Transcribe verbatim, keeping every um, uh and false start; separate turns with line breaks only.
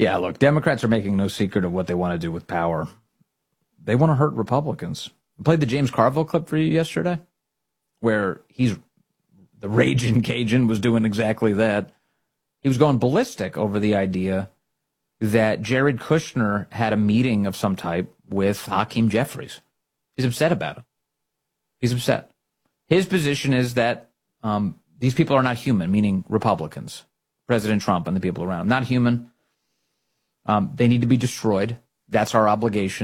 Yeah, look, Democrats are making no secret of what they want to do with power. They want to hurt Republicans. I played the James Carville clip for you yesterday, where he's the raging Cajun was doing exactly that. He was going ballistic over the idea that Jared Kushner had a meeting of some type with Hakeem Jeffries. He's upset about it. He's upset. His position is that um, these people are not human, meaning Republicans, President Trump and the people around him. Not human. Um, they need to be destroyed. That's our obligation.